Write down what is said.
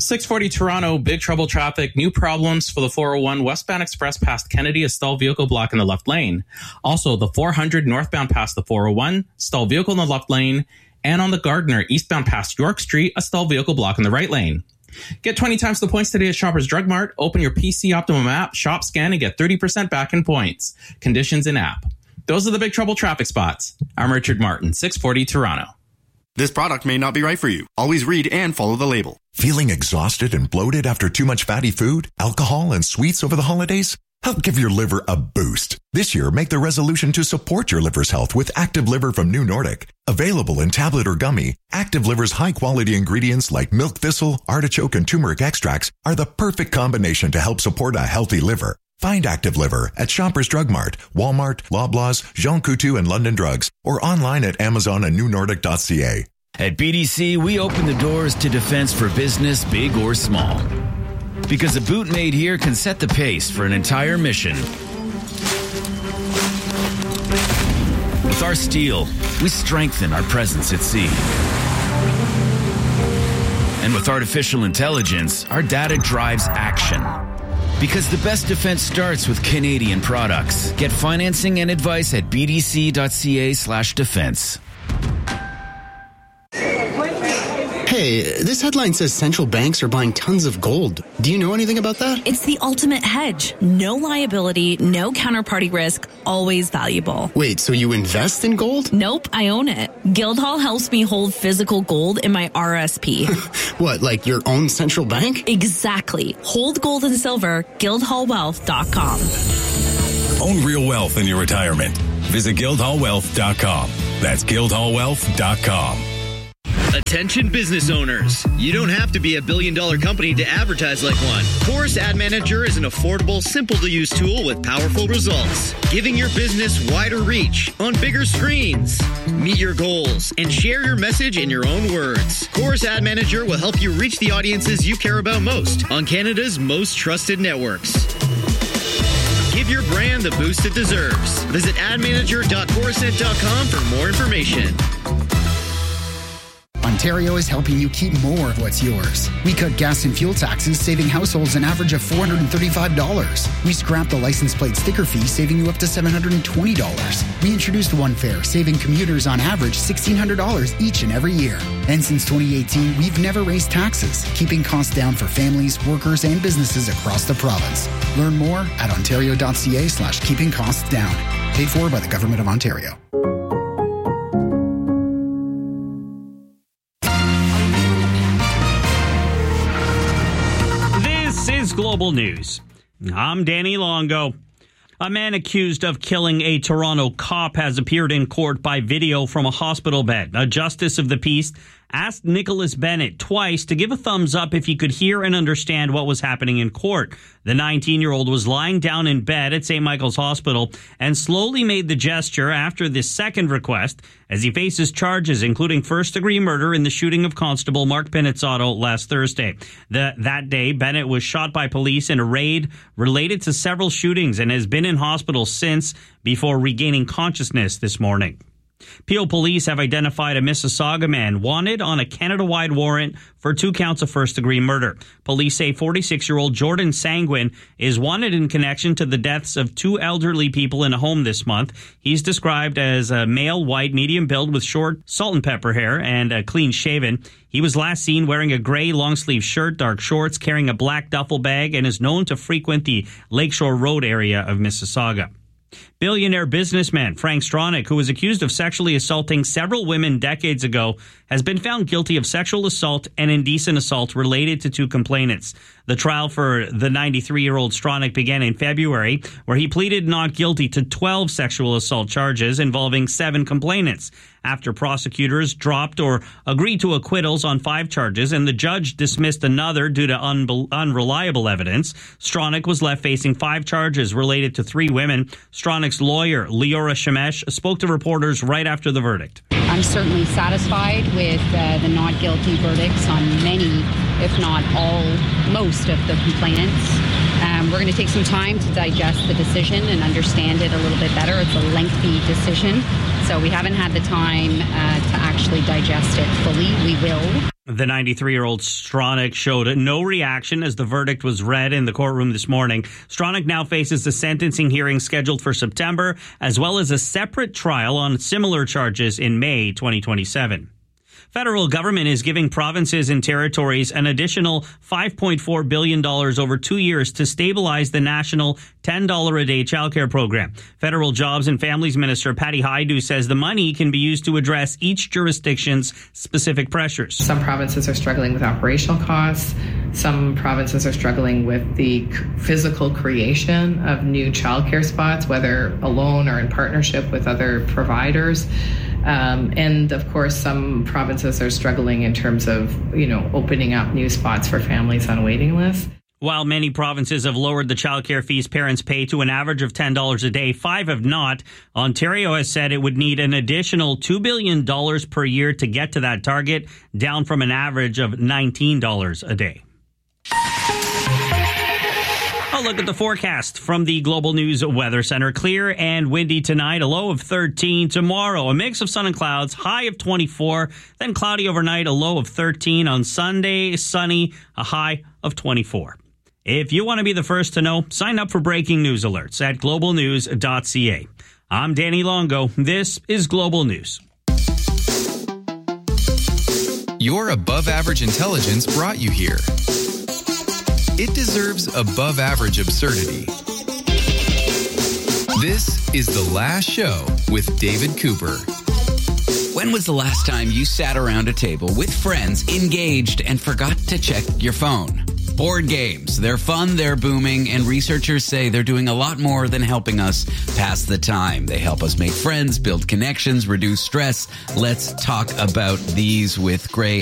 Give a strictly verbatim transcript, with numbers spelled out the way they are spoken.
six forty Toronto, big trouble traffic, new problems for the four oh one westbound express past Kennedy, a stalled vehicle block in the left lane. Also, the four hundred northbound past the four oh one, stalled vehicle in the left lane, and on the Gardiner eastbound past York Street, a stalled vehicle block in the right lane. Get twenty times the points today at Shoppers Drug Mart. Open your P C Optimum app, shop, scan, and get thirty percent back in points. Conditions in app. Those are the big trouble traffic spots. I'm Richard Martin, six forty Toronto. This product may not be right for you. Always read and follow the label. Feeling exhausted and bloated after too much fatty food, alcohol, and sweets over the holidays? Help give your liver a boost. This year, make the resolution to support your liver's health with Active Liver from New Nordic. Available in tablet or gummy, Active Liver's high-quality ingredients like milk thistle, artichoke, and turmeric extracts are the perfect combination to help support a healthy liver. Find Active Liver at Shoppers Drug Mart, Walmart, Loblaws, Jean Coutu, and London Drugs, or online at Amazon and new nordic dot c a. At B D C, we open the doors to defense for business, big or small. Because a boot made here can set the pace for an entire mission. With our steel, we strengthen our presence at sea. And with artificial intelligence, our data drives action. Because the best defense starts with Canadian products. Get financing and advice at b d c dot c a slash defense. Hey, this headline says central banks are buying tons of gold. Do you know anything about that? It's the ultimate hedge. No liability, no counterparty risk, always valuable. Wait, so you invest in gold? Nope, I own it. Guildhall helps me hold physical gold in my R S P. What, like your own central bank? Exactly. Hold gold and silver, guildhall wealth dot com. Own real wealth in your retirement. Visit guildhall wealth dot com. That's guildhall wealth dot com. Attention business owners. You don't have to be a billion dollar company to advertise like one. Chorus Ad Manager is an affordable, simple to use tool with powerful results, giving your business wider reach on bigger screens. Meet your goals and share your message in your own words. Chorus Ad Manager will help you reach the audiences you care about most on Canada's most trusted networks. Give your brand the boost it deserves. Visit ad manager dot chorusnet dot com for more information. Ontario is helping you keep more of what's yours. We cut gas and fuel taxes, saving households an average of four hundred thirty-five dollars. We scrapped the license plate sticker fee, saving you up to seven hundred twenty dollars. We introduced One Fare, saving commuters on average sixteen hundred dollars each and every year. And since twenty eighteen, we've never raised taxes, keeping costs down for families, workers, and businesses across the province. Learn more at ontario dot c a slash keeping costs down. Paid for by the Government of Ontario. Global News. I'm Danny Longo. A man accused of killing a Toronto cop has appeared in court by video from a hospital bed. A justice of the peace asked Nicholas Bennett twice to give a thumbs up if he could hear and understand what was happening in court. The nineteen-year-old was lying down in bed at Saint Michael's Hospital and slowly made the gesture after this second request as he faces charges, including first-degree murder in the shooting of Constable Mark Pinizzotto last Thursday. The, that day, Bennett was shot by police in a raid related to several shootings and has been in hospital since before regaining consciousness this morning. Peel police have identified a Mississauga man wanted on a Canada-wide warrant for two counts of first-degree murder. Police say forty-six-year-old Jordan Sanguin is wanted in connection to the deaths of two elderly people in a home this month. He's described as a male, white, medium build with short salt and pepper hair and uh, clean-shaven. He was last seen wearing a gray long-sleeve shirt, dark shorts, carrying a black duffel bag, and is known to frequent the Lakeshore Road area of Mississauga. Billionaire businessman Frank Stronach, who was accused of sexually assaulting several women decades ago, has been found guilty of sexual assault and indecent assault related to two complainants. The trial for the ninety-three-year-old Stronach began in February, where he pleaded not guilty to twelve sexual assault charges involving seven complainants. After prosecutors dropped or agreed to acquittals on five charges and the judge dismissed another due to unbe- unreliable evidence, Stronach was left facing five charges related to three women. Stronach's lawyer, Leora Shemesh, spoke to reporters right after the verdict. I'm certainly satisfied with uh, the not guilty verdicts on many, if not all, most of the complainants. Um, we're going to take some time to digest the decision and understand it a little bit better. It's a lengthy decision, so we haven't had the time uh, to actually digest it fully. We will. The ninety-three-year-old Stronach showed no reaction as the verdict was read in the courtroom this morning. Stronach now faces a sentencing hearing scheduled for September, as well as a separate trial on similar charges in May twenty twenty-seven. Federal government is giving provinces and territories an additional five point four billion dollars over two years to stabilize the national ten dollars a day childcare program. Federal Jobs and Families Minister Patty Hajdu says the money can be used to address each jurisdiction's specific pressures. Some provinces are struggling with operational costs. Some provinces are struggling with the physical creation of new childcare spots, whether alone or in partnership with other providers. Um, and of course, some provinces are struggling in terms of, you know, opening up new spots for families on waiting lists. While many provinces have lowered the childcare fees parents pay to an average of ten dollars a day, five have not. Ontario has said it would need an additional two billion dollars per year to get to that target, down from an average of nineteen dollars a day. A look at the forecast from the Global News Weather Center. Clear and windy tonight, a low of thirteen. Tomorrow, a mix of sun and clouds, high of twenty-four. Then cloudy overnight, a low of thirteen. On Sunday, sunny, a high of twenty-four. If you want to be the first to know, sign up for breaking news alerts at global news dot c a. I'm Danny Longo. This is Global News. Your above average intelligence brought you here. It deserves above average absurdity. This is The Last Show with David Cooper. When was the last time you sat around a table with friends, engaged, and forgot to check your phone? Board games. They're fun, they're booming, and researchers say they're doing a lot more than helping us pass the time. They help us make friends, build connections, reduce stress. Let's talk about these with Gray